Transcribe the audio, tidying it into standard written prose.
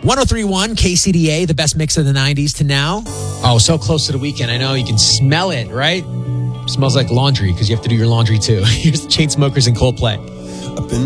1031 KCDA, the best mix of the 90s to now. Oh, so close to the weekend. I know you can smell it, right? Smells like laundry because you have to do your laundry too. Here's the Chainsmokers and Coldplay.